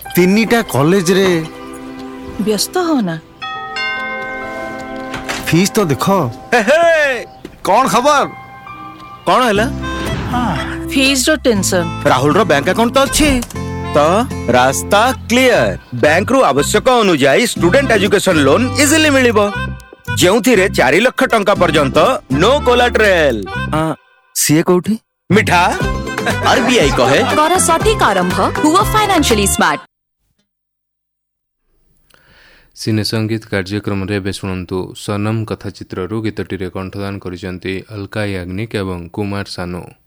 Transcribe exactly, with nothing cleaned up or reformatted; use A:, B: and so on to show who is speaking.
A: तीनिटा college रे
B: व्यस्त हो ना।
A: फीस तो देखो। हे हे, कौन खबर कौन है?
B: फीस रो टेंशन।
C: राहुल रो बैंक अकाउंट तो अच्छी तो रास्ता क्लियर। बैंक रु आवश्यक अनुसार स्टूडेंट एजुकेशन लोन इजिली मिलिबो जेउथिरे चार लाख टंका पर्यंत नो कोलाटरल। सीए कोठी मिठा आरबीआई कहे
D: कर सठिक आरंभ हुआ फाइनेंशियली स्मार्ट।
E: सिने संगीत कार्यक्रम रे बे शुणु सनम कथाचित्रु गीतटी कंठदान करिसेंती अलका याग्निक एवं कुमार सानू।